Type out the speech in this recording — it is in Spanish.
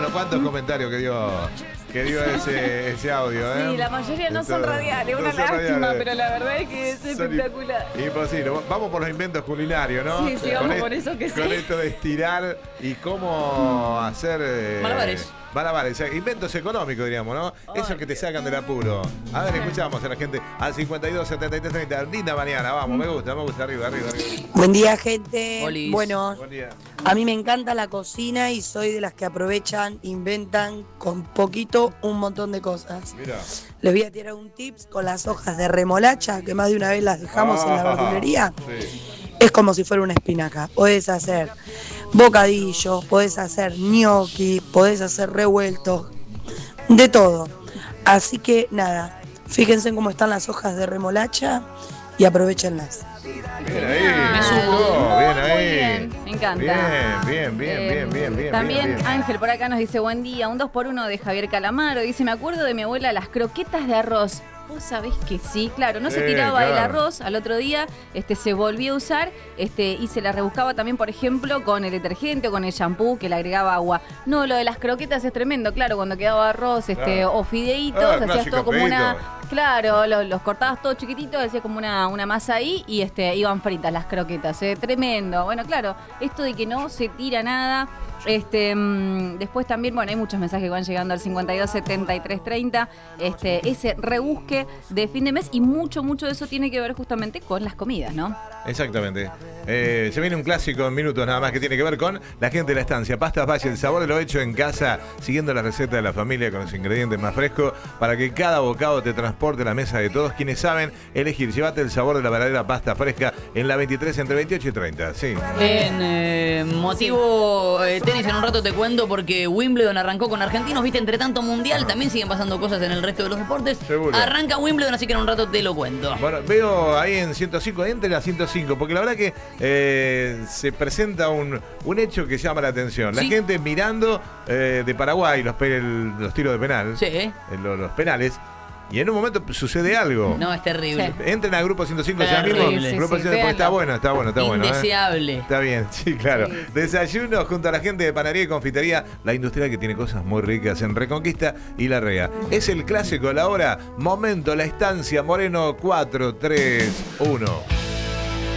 Bueno, ¿cuántos comentarios que dio ese audio? Sí, la mayoría no son radiales, una lástima, pero la verdad es que es espectacular. Imposible. Vamos por los inventos culinarios, ¿no? Sí, vamos por eso que sí. Con esto de estirar y cómo hacer... Malabares, inventos económicos, diríamos, ¿no? Eso que te sacan del apuro. A ver, escuchamos a la gente al 52 73 30. Linda mañana, vamos, me gusta, arriba. Buen día, gente. Olis. Bueno, Buen día. a mí me encanta la cocina y soy de las que aprovechan, inventan con poquito un montón de cosas. Mira. Les voy a tirar un tips con las hojas de remolacha, que más de una vez las dejamos en la verdulería. Sí. Es como si fuera una espinaca. Podés hacer bocadillo, podés hacer ñoqui, podés hacer revueltos, de todo. Así que nada, fíjense cómo están las hojas de remolacha y aprovechenlas. Bien ahí. Me subo. Bien ahí. Muy bien, me encanta. Bien. También bien. Ángel por acá nos dice, buen día, un 2x1 de Javier Calamaro. Dice, me acuerdo de mi abuela las croquetas de arroz. Vos sabés que sí, claro, no se tiraba el arroz al otro día, se volvía a usar y se la rebuscaba también, por ejemplo, con el detergente o con el shampoo que le agregaba agua. No, lo de las croquetas es tremendo, claro, cuando quedaba arroz o fideitos, hacías todo como una... Claro, los cortabas todo chiquitito, hacías como una masa ahí y iban fritas las croquetas, tremendo. Bueno, claro, esto de que no se tira nada. Después también, bueno, hay muchos mensajes que van llegando al 52 73 30, ese rebusque de fin de mes y mucho de eso tiene que ver justamente con las comidas, ¿no? Exactamente. Se viene un clásico en minutos nada más que tiene que ver con la gente de la estancia. Pastas Valle, el sabor de lo hecho en casa, siguiendo la receta de la familia con los ingredientes más frescos para que cada bocado te transporte a la mesa de todos quienes saben elegir. Llévate el sabor de la verdadera pasta fresca en la 23 entre 28 y 30. Sí. En motivo tenis en un rato te cuento porque Wimbledon arrancó con argentinos, viste, entre tanto mundial, también siguen pasando cosas en el resto de los deportes. Seguro. Arranca Wimbledon, así que en un rato te lo cuento. Bueno, veo ahí en 105, entre la 105, porque la verdad que se presenta un hecho que llama la atención. La gente mirando de Paraguay los tiros de penal, Sí. Los penales. Y en un momento sucede algo. No, es terrible. Sí. Entren al grupo 105 ya Terrible. mismo. Sí, Grupo 105, porque véanlo. está bueno. Indeseable. Está bien, sí, claro. Sí. Desayuno junto a la gente de Panadería y Confitería, la industrial que tiene cosas muy ricas en Reconquista y La Rea. Es el clásico a la hora. Momento, La Estancia, Moreno 431.